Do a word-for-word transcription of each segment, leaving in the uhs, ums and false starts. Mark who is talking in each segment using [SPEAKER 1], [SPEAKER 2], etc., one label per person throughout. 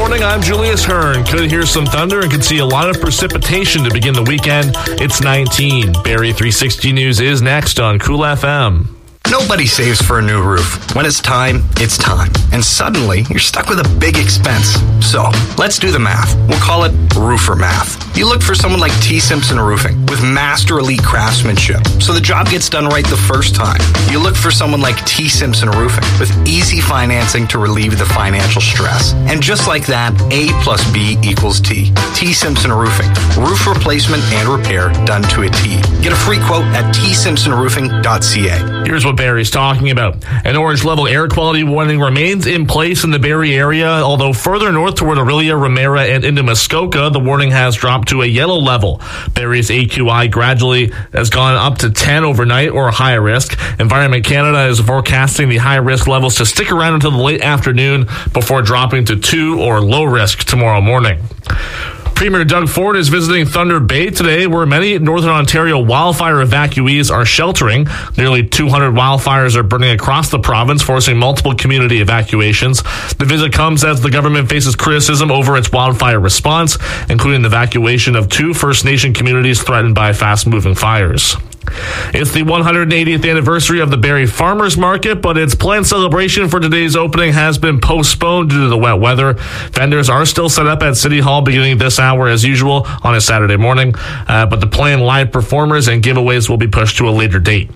[SPEAKER 1] morning. I'm Julius Hearn. Could hear some thunder and could see a lot of precipitation to begin the weekend. It's nineteen. Barrie three sixty News is next on Cool F M.
[SPEAKER 2] Nobody saves for a new roof. When it's time, it's time. And suddenly, you're stuck with a big expense. So, let's do the math. We'll call it roofer math. You look for someone like T. Simpson Roofing with master elite craftsmanship, so the job gets done right the first time. You look for someone like T. Simpson Roofing with easy financing to relieve the financial stress. And just like that, A plus B equals T. T. Simpson Roofing. Roof replacement and repair done to a T. Get a free quote at t simpson roofing dot c a.
[SPEAKER 1] Here's what Barrie's talking about. An orange level air quality warning remains in place in the Barrie area, although further north toward Orillia, Ramera, and into Muskoka, the warning has dropped to a yellow level. Barrie's A Q I gradually has gone up to ten overnight or high risk. Environment Canada is forecasting the high risk levels to stick around until the late afternoon before dropping to two or low risk tomorrow morning. Premier Doug Ford is visiting Thunder Bay today, where many Northern Ontario wildfire evacuees are sheltering. Nearly two hundred wildfires are burning across the province, forcing multiple community evacuations. The visit comes as the government faces criticism over its wildfire response, including the evacuation of two First Nation communities threatened by fast-moving fires. It's the one hundred eightieth anniversary of the Barrie Farmers Market, but its planned celebration for today's opening has been postponed due to the wet weather. Vendors are still set up at City Hall beginning this hour as usual on a Saturday morning, uh, but the planned live performers and giveaways will be pushed to a later date.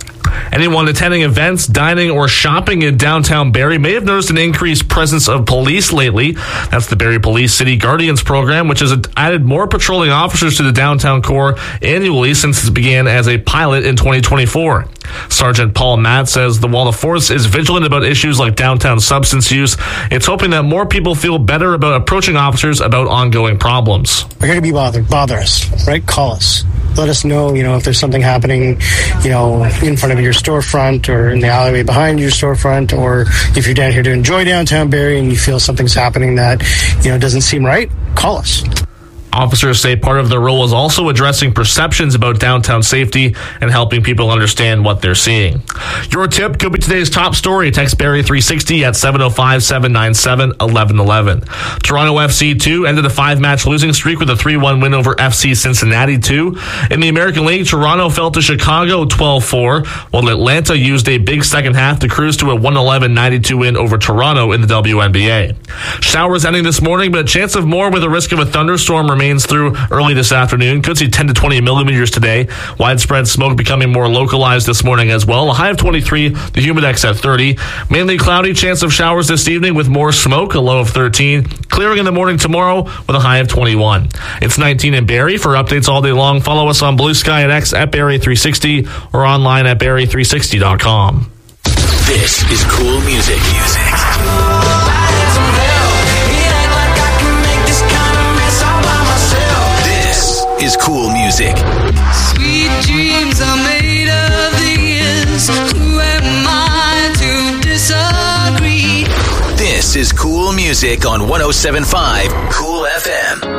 [SPEAKER 1] Anyone attending events, dining, or shopping in downtown Barrie may have noticed an increased presence of police lately. That's the Barrie Police City Guardians program, which has added more patrolling officers to the downtown core annually since it began as a pilot in twenty twenty-four. Sergeant Paul Matt says that while the force is vigilant about issues like downtown substance use, it's hoping that more people feel better about approaching officers about ongoing problems.
[SPEAKER 3] We're here to be bothered. Bother us, right? Call us. Let us know, you know, if there's something happening, you know, in front of your storefront or in the alleyway behind your storefront, or if you're down here to enjoy downtown Barrie and you feel something's happening that, you know, doesn't seem right, call us.
[SPEAKER 1] Officers say part of their role is also addressing perceptions about downtown safety and helping people understand what they're seeing. Your tip could be today's top story. Text Barrie three sixty at seven oh five, seven nine seven, one one one one. Toronto F C two ended a five-match losing streak with a three one win over F C Cincinnati two. In the American League, Toronto fell to Chicago twelve four, while Atlanta used a big second half to cruise to a one eleven ninety-two win over Toronto in the W N B A. Showers ending this morning, but a chance of more with a risk of a thunderstorm remains through early this afternoon. Could see ten to twenty millimeters today. Widespread smoke becoming more localized this morning as well. A high of twenty-three, the humidex at thirty. Mainly cloudy, chance of showers this evening with more smoke, a low of thirteen. Clearing in the morning tomorrow with a high of twenty-one. It's nineteen in Barrie. For updates all day long, follow us on Blue Sky and X at Barrie three sixty or online at Barrie three sixty dot com.
[SPEAKER 4] This is Cool Music. Music. Is cool music.
[SPEAKER 5] Sweet dreams are made of these. Who am I to disagree?
[SPEAKER 4] This is cool music on one oh seven point five Cool F M.